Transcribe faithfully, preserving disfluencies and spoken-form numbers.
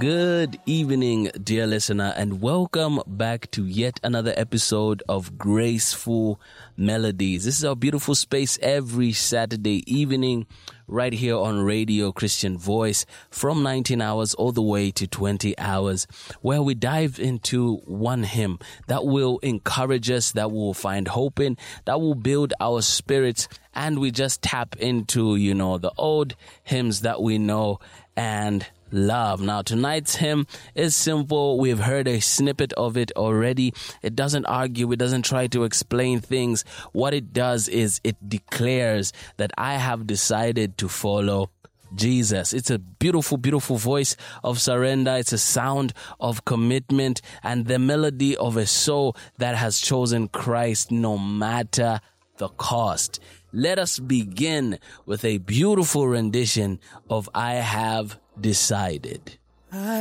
Good evening, dear listener, and welcome back to yet another episode of Graceful Melodies. This is our beautiful space every Saturday evening right here on Radio Christian Voice from nineteen hours all the way to twenty hours, where we dive into one hymn that will encourage us, that will find hope in, that will build our spirits, and we just tap into, you know, the old hymns that we know and love. Now, tonight's hymn is simple. We've heard a snippet of it already. It doesn't argue. It doesn't try to explain things. What it does is it declares that I have decided to follow Jesus. It's a beautiful, beautiful voice of surrender. It's a sound of commitment and the melody of a soul that has chosen Christ no matter the cost. Let us begin with a beautiful rendition of I Have Decided. I